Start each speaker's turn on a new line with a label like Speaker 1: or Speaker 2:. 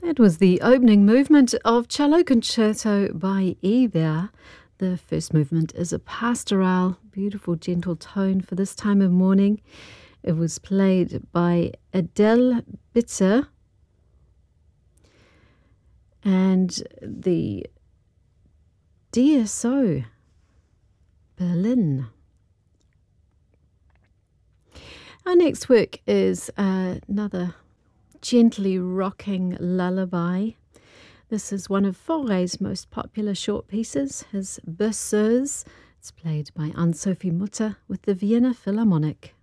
Speaker 1: That was the opening movement of Cello Concerto by Eder. The first movement is a pastoral, beautiful, gentle tone for this time of morning. It was played by Adele Bitzer, and the DSO Berlin. Our next work is another gently rocking lullaby. This is one of Fauré's most popular short pieces, his Berceuse. It's played by Anne-Sophie Mutter with the Vienna Philharmonic.